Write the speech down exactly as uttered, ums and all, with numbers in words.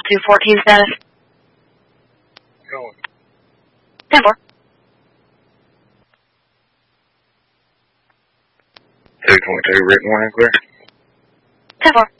two fourteen status. Going. ten four. two twenty-two, written warning clear. ten four.